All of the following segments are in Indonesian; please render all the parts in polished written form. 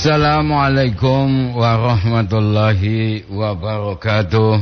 Assalamualaikum warahmatullahi wabarakatuh.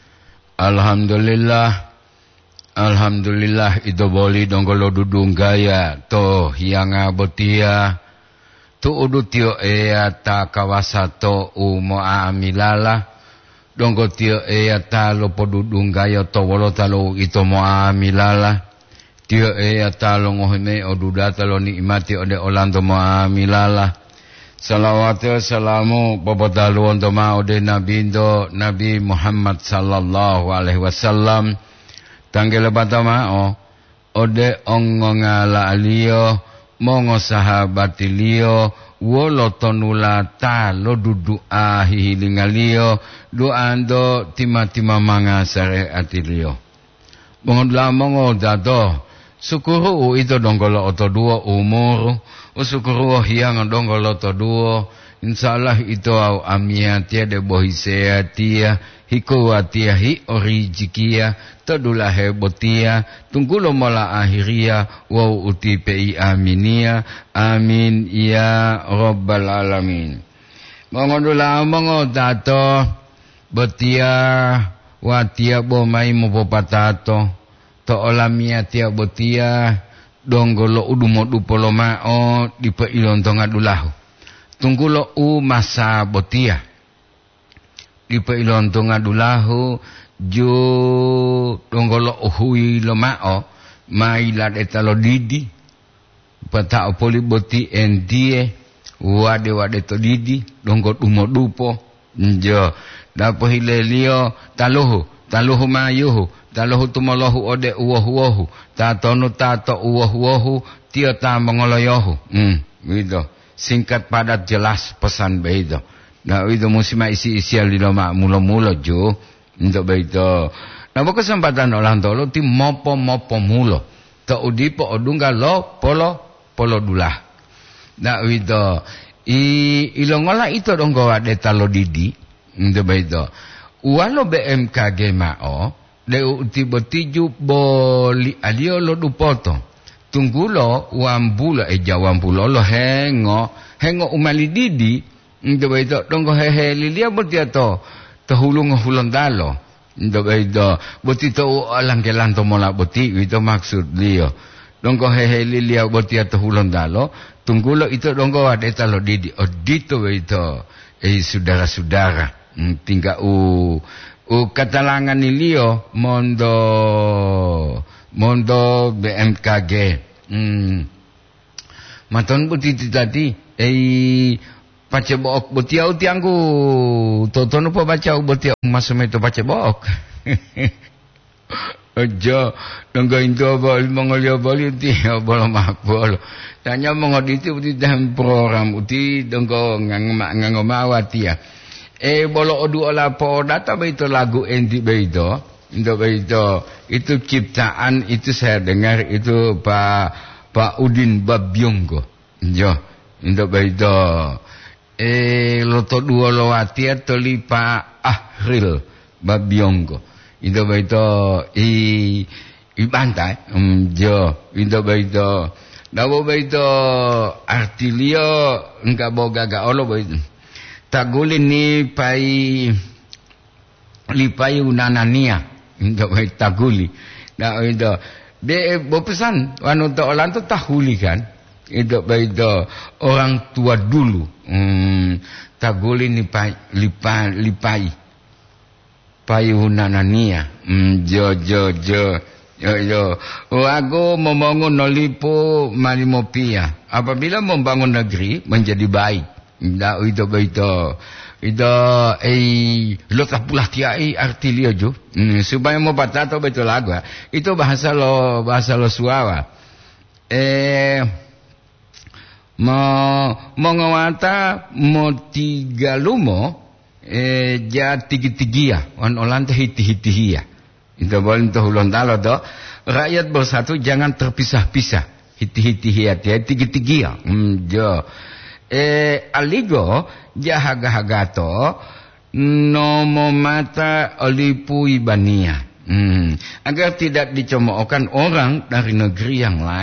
Alhamdulillah itu boleh donggolo dudung gaya to hianga botia tu udutio ea ta kawasato umo amilala donggo tio ea ta lopo dudung gaya to wolo talo ito mo amilala tio ea ta lo ngohime oduda talo nikmati ode olando mo amilala. Salawatu salamu babadalu ontoma ode Nabi Muhammad sallallahu alaihi wasallam tanggele batama ode ongongala alio mongo sahabat liyo wolo tonula ta lo dudu hilingalio doando tima manga sare atilio mongodla mongo dato sukuru itu donggolo oto duo umur usukuru hiang donggolo oto duo insyaallah itu au amia tia de bohisea tia hiku atia hi orijikia todula hebotia tunggulo mola akhiria wa uti pi aminia amin ya rabbal alamin mongodula mongo dato botia watia bomai mupopatato to olamia tia botia donggolo udumo dupolo mao di peilontonga dulahu tunggulo masa botia di peilontonga dulahu jo donggolo hui lo mao mai la etalo didi pata opoli boti endie wade to didi donggo dumo dupo njo dapo hilelio taluhu mayuhu taluhu tumolohu ode uwohu tatono tato uwohu tio ta mengoloyohu gitu singkat padat jelas pesan begitu nah itu musima isi di loma mulo jo untuk begitu nah kesempatan orang tolo ti mopo mulo to udipo odungga lo polo dulah nah itu ilongola itu dong gawa deta lo didi untuk begitu walo BMKG mao de uti botiju boli alio lo dupoto tunggulo wambulo jawambulo lo hengo umali didi ndo beito dongo hehe lilia botiato tehulung hulondalo ndo beito botito alangkelan to mola boti itu maksud dia dongo hehe lilia botiato hulondalo tunggulo itu dongo adeta lo didi odito beito saudara-saudara tinggal katalangan ilio mondo BMKG maton butiti tadi pace book butia utiangku totono po baca butia masame to pace book ojo donggo into bol mongolio boli ti bolo makbol tanya mongoditi uti dan program uti donggo ngangomawati ya bolo odu ola po data beito lagu endi beito itu ciptaan itu saya dengar itu Pak Udin Babyonggo jo indo beito loto duo lowati atoli Pak Ahril Babyonggo indo beito i bantai jo indo beito dawo beito artilio enggak boga ga olo beito tagulin ni lipai unanania untuk baik taguli nah itu de bopesan wanu to olan to tahuli kan itu baik orang tua dulu tagulin lipai unanania yo aku membangun nolipo malimopia apabila membangun negeri menjadi baik ndak itu lotah pulah tiai artilio jo supaya mau batato betul lagu itu bahasa lo suawa mau ngawata mo tiga lumo ja tigi-tigia on olan teh hiti-hiti ya itu boleh tuh ulun talo do rakyat bersatu jangan terpisah-pisah hiti-hiti ya tigi-tigia jo aligo jahaga-hagato nomo mata olipu ibania agar tidak dicemoohkan orang dari negeri yang lain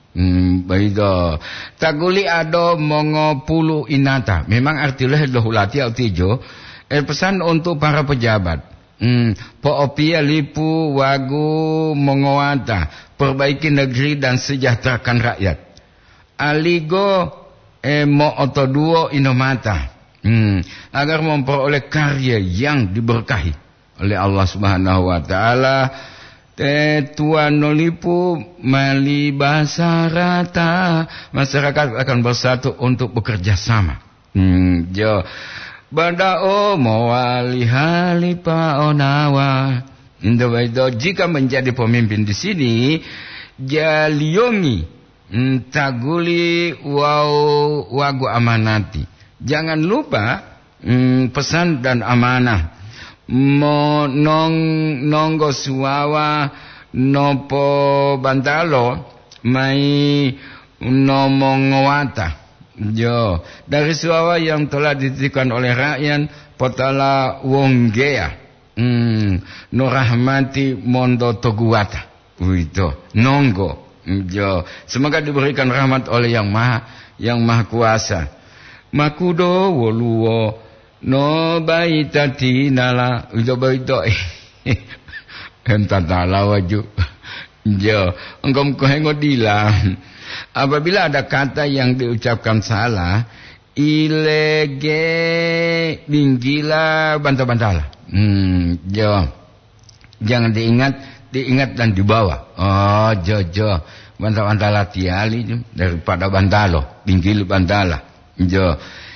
Baito. Taguli ado mongo pulu inata. Memang artilah lohulati autijo. Pesan untuk para pejabat. Po opia lipu wagu mongowata. Perbaiki negeri dan sejahterakan rakyat. Aligo mo otoduo inomata. Agar memperoleh karya yang diberkahi oleh Allah Subhanahu wa taala. Tuan nolipu mali bahasa rata, masyarakat akan bersatu untuk bekerja sama. Jo badao mawali halipa onawa. Jika menjadi pemimpin di sini, jaliomi taguli wagu amanati. Jangan lupa pesan dan amanah. Mo nonggo suawa nopo bantalo mai nomongowata. Jo dari suawa yang telah dititipkan oleh rakyat potala wonggea no rahmati mondo toguata. Itu nonggo. Jo semoga diberikan rahmat oleh yang maha kuasa. Makudo woluwo no baitati nala ujo baito entatala waju jo engkau kohenggodila. Apabila ada kata yang diucapkan salah, ilege binggila bantah-bantala. Jo jangan diingat dan dibawa. Oh jo bantah-bantala tiali daripada bantalo binggil bantala. Jo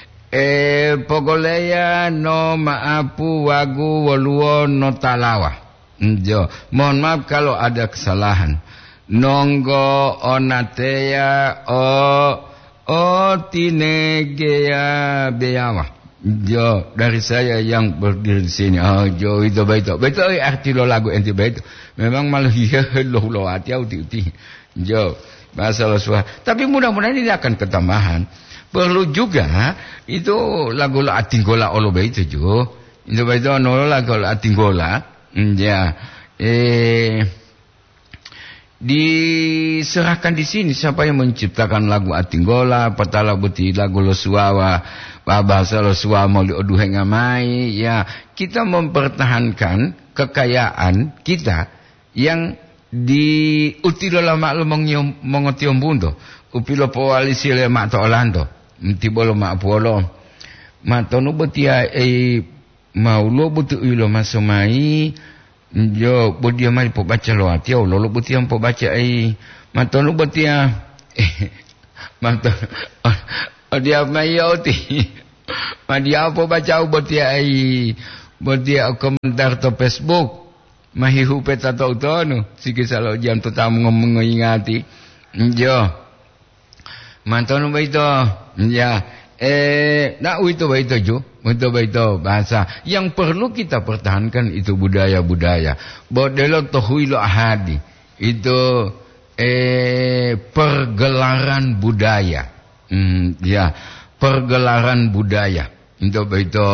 pogoleya no maapu wagu woluo no talawa. Jo mohon maaf kalau ada kesalahan. Nonggo onateya tinegea beyawa. Jo dari saya yang berdiri di sini. Oh jo itu baito arti lo lagu enti baito. Memang malah lo hati uti. Jo bahasa lo suah. Tapi mudah-mudahan ini akan ketambahan. Perlu juga itu lagu la atinggola olo baito jo. Itu baito no lagu la atinggola. Ya. Diserahkan di sini siapa yang menciptakan lagu atinggola, patala buti lagu lo suawa, bahasa lo suawa mau dioduhe ngamai. Ya, kita mempertahankan kekayaan kita yang di utilola maklum mengotiom bundo. Upilo poalisi le mak to Orlando. Tibolo mak polo. Matono betia maulo butu ilo masomai. Jo bodia mari po baca lo ati lo butia po baca matono betia maton dia mai oti. Madia po baca betia bodia komentar to Facebook. Mahi hupet atau tono siki salo jam tu tamu ngomong ngingati. Jo matono baito ya nak itu baito jo itu baito bahasa yang perlu kita pertahankan itu budaya-budaya bodelo tohuilo ahadi itu pergelaran budaya. Ya pergelaran budaya itu baito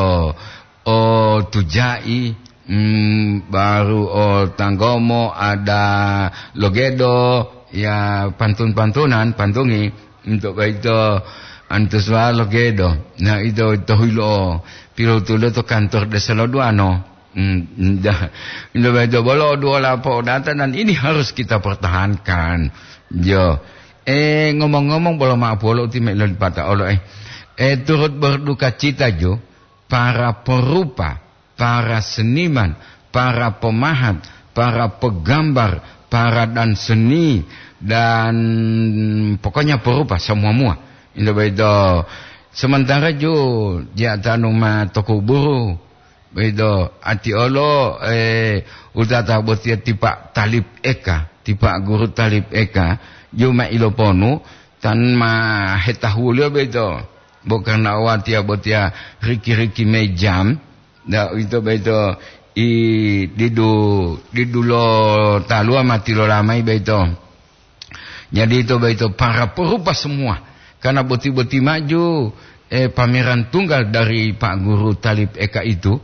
tujai baru tanggomo ada logedo ya pantun-pantunan pantungi untuk baito antuswa logedo. Nah itu hilo pilo tulo to kantor desa Loduano. Itu baito bolo dua lapo data dan ini harus kita pertahankan. Jo ngomong-ngomong bolo maaf bolo timek lo dipata olo turut berduka cita jo para perupa, para seniman, para pemahat, para pegambar, para dan seni dan pokoknya perupa semua. Itu begitu. Sementara jo dia tanu ma toko buru. Begitu. Ati olo utata botia tipa talib eka, tipa guru talib eka, jo ma iloponu tan ma hetahulio begitu. Bukan awatia botia riki-riki mejam. Da itu begitu. Didulo talua mati lo ramai begitu. Jadi itu begitu para perupa semua. Karena boti-boti maju pameran tunggal dari Pak Guru Talib Eka itu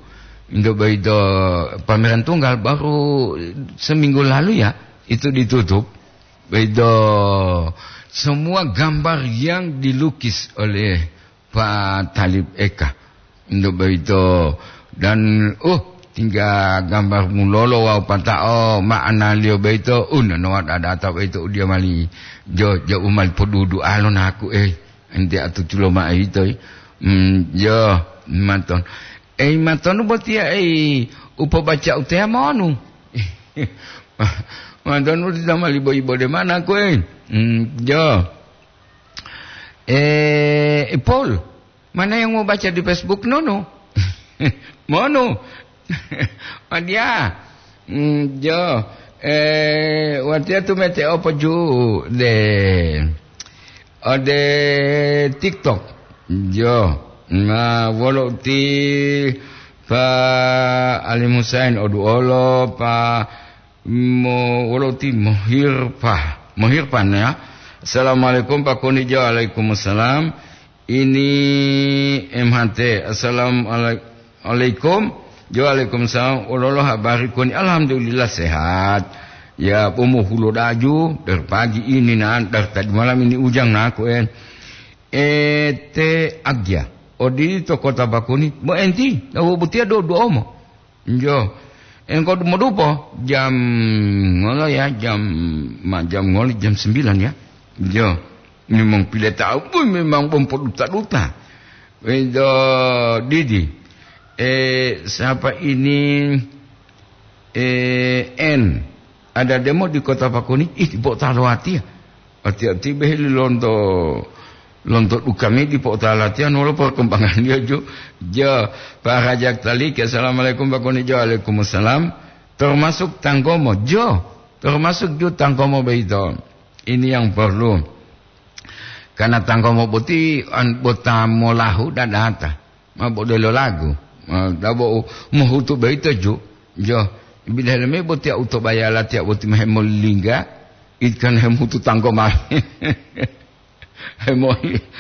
pameran tunggal baru seminggu lalu ya itu ditutup Begitu semua gambar yang dilukis oleh Pak Talib Eka. Begitu dan tinggal gambar mulolo wa patao makna lio begitu nano ada atau itu dia mali jo umal podudu alon aku enti atu culo ma itu jo maton maton botia upo baca utea monu maton udah mali ibo de mana aku jo Paul mana yang mau baca di Facebook nono mono dia jo watia tu mete apa ju de TikTok jo na wolo ti pa Ali Musain odu olo pa mo wolo ti mohirpan ya. Assalamualaikum Pak Kuni jo. Waalaikumsalam. Ini MHT. Assalamualaikum. Waalaikumsalam. Wallah habari Kuni. Alhamdulillah sehat. Ya umuh hulu daju dari pagi ini dari tadi malam ini ujang naku agya odi to kota Bakuni mo enti dawo butia do omo jo engko mo dupo jam ngono ya jam 9 ya jo memang pilih tahu pun memang pompot duta do Didi siapa ini ada demo di kota Bakuni di Poktalawati hati-hati behili lontok ukami di Poktalawati walaupun perkembangan dia juga Pak Rajak Talik. Assalamualaikum Bakuni jo. Waalaikumsalam. Termasuk Tanggomo jo termasuk jo Tanggomo beito ini yang perlu karena Tanggomo buti anggota molahu dadata mabok delo lagu dabo muhutu beito jo bila leme botia uto bayala tiap boti mahemol lingga ikan hemutu tangko mah hemol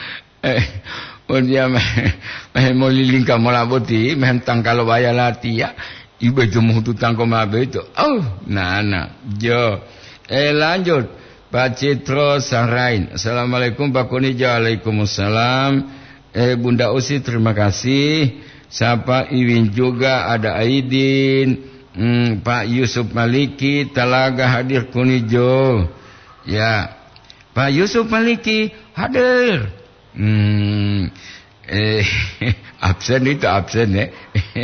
dia mahemol lingga mola boti mentang kalau bayala tia ibu itu mutu tangko mah itu nana jo lanjut Pak Citro Sarain. Assalamualaikum Pak Kuni jo. Waalaikumsalam. Bunda Usi terima kasih. Siapa Iwin juga ada Aidin. Pak Yusuf Maliki Talaga hadir Kunijo ya. Pak Yusuf Maliki hadir absen itu absen ya.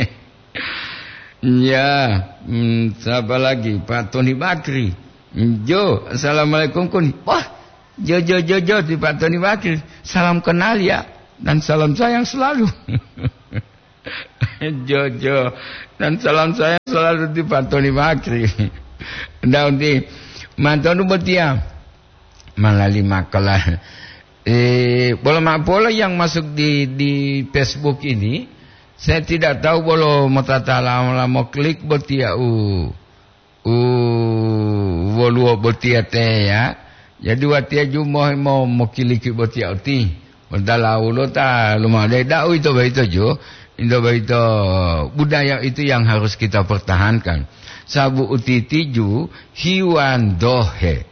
Ya siapa lagi Pak Tony Bakri jo. Assalamualaikum Kuni. Wah jo di Pak Tony Bakri salam kenal ya dan salam sayang selalu. Jojo dan salam saya selalu di Pak Tony Bakri. Daun di mantonu betia malali makalah. Bola yang masuk di Facebook ini saya tidak tahu bolo matatala mau klik betia woluo betia teh ya. Jadi watia jumo mau kiliki betia uti. Padahal ulo ta lumade dau itu jo. Indo itu budaya itu yang harus kita pertahankan. Sabu utitiju hiwan dohe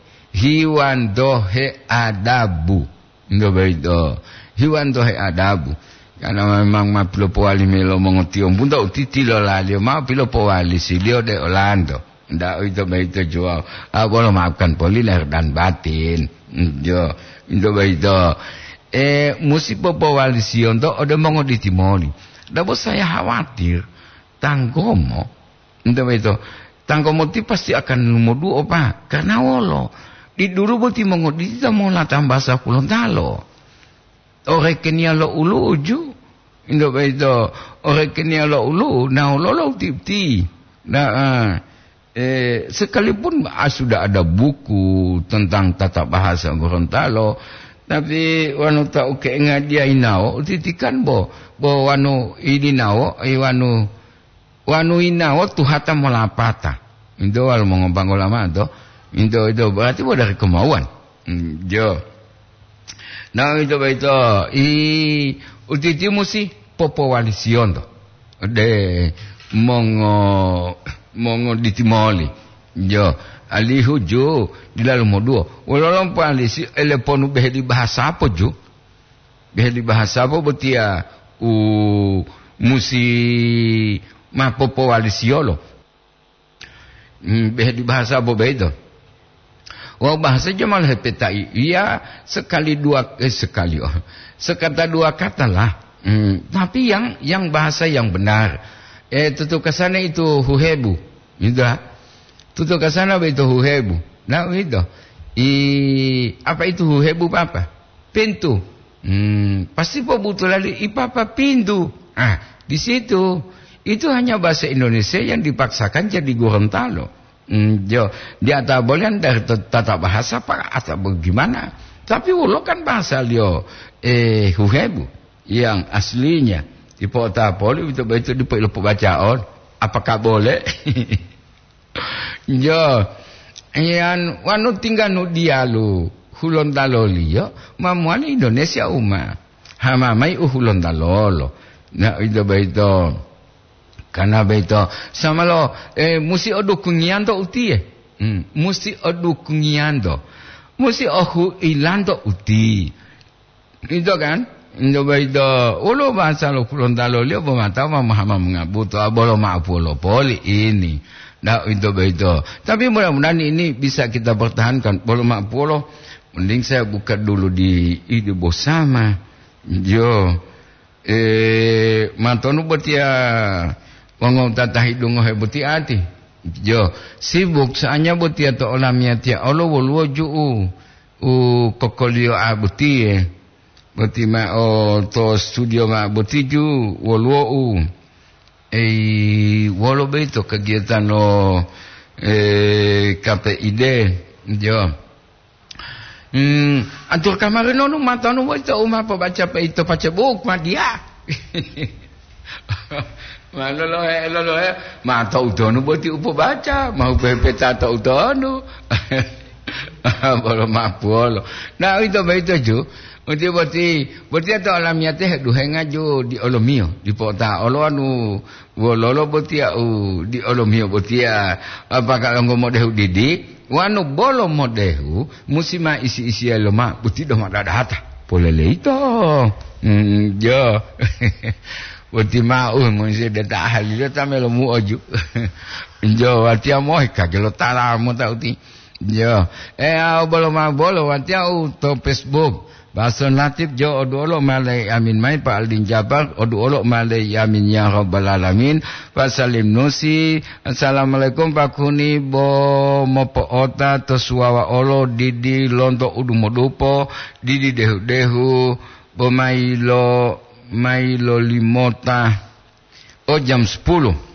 adabu. Indo itu hiwan dohe adabu. Karena memang ma pilo powali melo mengutiom punta utiti lo lalio ma pilo powali silio de Orlando. Ndak itu jual. Boleh maafkan poliler dan batin. Jo indo itu musibah powali sion do ada mongo di Timoli. Dabo saya khawatir Tanggomo itu Tanggomo itu pasti akan nomor 2 Pak karena wolo di dulu boti mengodi kita mau latang bahasa kulon talo orekenia lo ulu uju itu orekenia lo ulu nah lo tipti nah sekalipun sudah ada buku tentang tata bahasa Gorontalo tapi wanu tak uke ngadia inao titikan bo wanu idinao wanu inao tuhata molapata itu wal mengembang ulama itu berarti bo dari kemauan jo nah itu utiti musi popo walision to de mongo di Timoli jo ali hujo di lalu moduo wololom pali si eleponu beh di bahasa apa jo beh di bahasa apa betia musi mapopo wali siolo beh di bahasa apa begitu bahasa jamal hepetai iya sekata dua kata lah tapi yang bahasa yang benar tutu kesana itu huhebu gitu tutu kesana itu huhebu nah itu apa itu huhebu apa pintu pasti po butuh lali ipapa pintu di situ itu hanya bahasa Indonesia yang dipaksakan jadi Gorontalo dia tak boleh dari tata bahasa apa atau bagaimana tapi ulo kan bahasa dia huhebu yang aslinya di kota poli itu di bacaan apakah boleh yo yang wanu tinggal nu dialu hulon daloli yo mamuani Indonesia hamamai hulon dalolo nah itu karena beito sama lo musi odu kungiando uti musi odu kungiando musi ohu ilando uti itu kan itu beito ulo bahasa lo kulontalo lio pemata mama mengabuto abolo maapolo poli ini nah itu beito tapi mudah-mudahan ini bisa kita pertahankan bolo maapolo mending saya buka dulu di ide bosama jo mantonu betia wong tata hidung hebuti ati jo sibuk saanya buti atau olamnya tia Allah woluo juu kokolio abuti buti ma to studio ma buti ju woluo wolo beto kegiatan KPID jo atur kamarin no matanu wae umah baca itu baca buku dia Malo ma tau dono boti upo baca mau pepeta tau dono bolo mapolo nah itu ju boti atau alamnya teh duhenga jo di olomio di pota oloanu wololo boti di olomio boti apakah ngomo dehu didi wanu bolo modehu musima isi loma boti do madadata polele itu jo Wati mau mesti dia tak ahli dia tak melo mu oju. Jo wati moh kagelo tala mu tak uti. Jo bolo wati to Facebook. Bahasa natif jo oduolo malai amin mai pa aldin jabar oduolo malai amin ya rabbal alamin wa salim nusi assalamualaikum pakuni bo mopo ota to suwawa olo didi lonto udumodupo didi dehu bo mailo limota jam 10